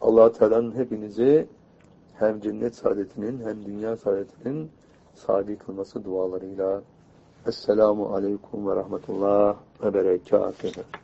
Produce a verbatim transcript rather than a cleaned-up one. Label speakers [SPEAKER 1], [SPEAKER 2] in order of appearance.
[SPEAKER 1] Allah Teala'nın hepinizi hem cennet saadetinin hem dünya saadetinin sahibi kılması dualarıyla. Esselamu Aleyküm ve Rahmetullah ve Berekatuhu.